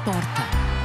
sporta.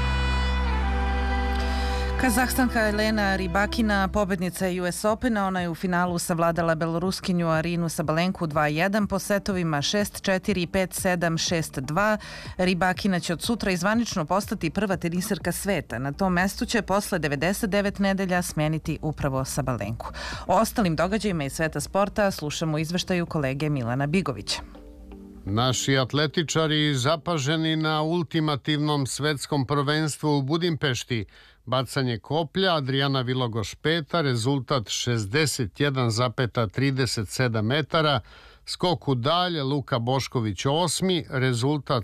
Kazahstanka Elena Rybakina, pobednica US Opena, ona je u finalu savladala beloruskinju Arinu Sabalenku 2-1 po setovima 6-4, 5-7, 6-2. Rybakina će od sutra izvanično postati prva teniserka sveta. Na tom mestu će posle 99 nedelja smeniti upravo Sabalenku. O ostalim događajima iz sveta sporta slušamo izveštaju kolege Milana Bigovića. Naši atletičari zapaženi na ultimativnom svetskom prvenstvu u Budimpešti. Bacanje koplja Adriana Vilogoš peta, rezultat 61,37 metara. Skok u dalje Luka Bošković osmi, rezultat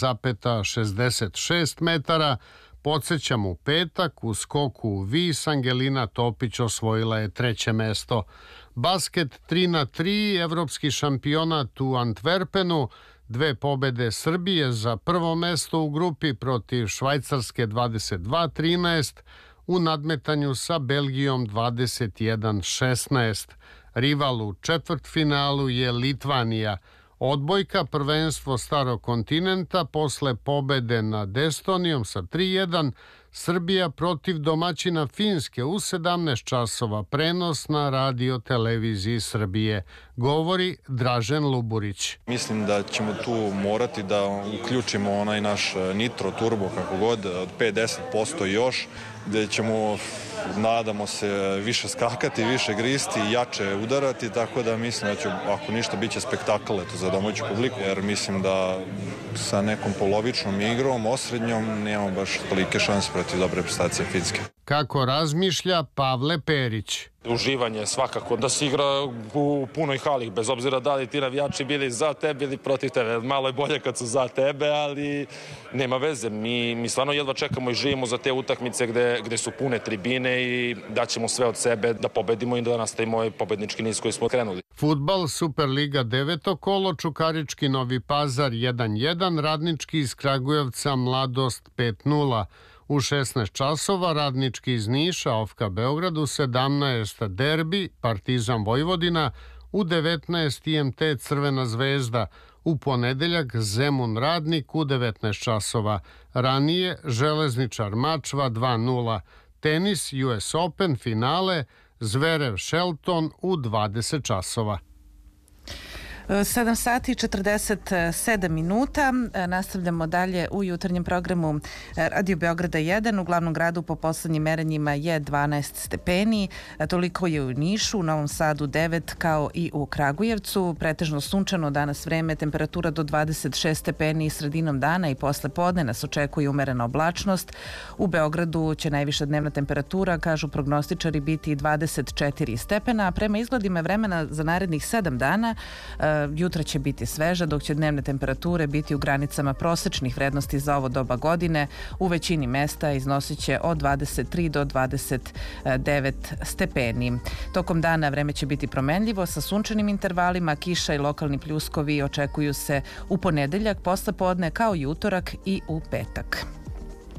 7,66 metara. Podsećam, u petak u skoku u vis Angelina Topić osvojila je treće mesto. Basket 3-3, evropski šampionat u Antwerpenu, 2 pobede Srbije za prvo mesto u grupi protiv Švajcarske 22-13, u nadmetanju sa Belgijom 21-16. Rival u četvrtfinalu je Litvanija. Odbojka prvenstvo Starog kontinenta posle pobede nad Estonijom sa 3-1, Srbija protiv domaćina Finske u 17 časova, prenos na radio televiziji Srbije, govori Dražen Luburić. Mislim da ćemo tu morati da uključimo onaj naš nitro turbo kako god od 5-10% još, gde ćemo, nadamo se, više skakati, više gristi, jače udarati, tako da mislim da će, ako ništa, bit će spektakl za domaću publiku, jer mislim da sa nekom polovičnom igrom, osrednjom, nemamo baš tolike šanse protiv dobre prestacije Finske. Kako razmišlja Pavle Perić. Uživanje svakako da se igra u punoj hali, bez obzira da li ti navijači bili za tebe ili protiv tebe. Malo je bolje kad su za tebe, ali nema veze. Mi stvarno jedva čekamo i živimo za te utakmice gde su pune tribine i daćemo sve od sebe da pobedimo i da nastavimo ovaj pobednički niz koji smo krenuli. Fudbal, Superliga 9. kolo, Čukarički Novi Pazar 1-1, Radnički iz Kragujevca Mladost 5-0. U 16 časova Radnički iz Niša, Ofka Beograd, u 17 derbi Partizan Vojvodina, u 19 IMT Crvena zvezda, u ponedeljak Zemun Radnik u 19 časova. Ranije Železničar Mačva 2-0. Tenis US Open finale Zverev Shelton u 20 časova. 7 sati i 47 minuta. Nastavljamo dalje u jutarnjem programu Radio Beograda 1. U glavnom gradu po poslednjim merenjima je 12 stepeni. Toliko je u Nišu, u Novom Sadu 9 kao i u Kragujevcu. Pretežno sunčano danas vreme, temperatura do 26 stepeni sredinom dana i posle podne nas očekuje umerena oblačnost. U Beogradu će najviša dnevna temperatura, kažu prognostičari, biti 24 stepena, a prema izgledima vremena za narednih 7 dana jutra će biti sveža, dok će dnevne temperature biti u granicama prosečnih vrednosti za ovo doba godine. U većini mesta iznosit će od 23 do 29 stepeni. Tokom dana vreme će biti promenljivo sa sunčanim intervalima, kiša i lokalni pljuskovi očekuju se u ponedeljak, posle podne kao i utorak i u petak.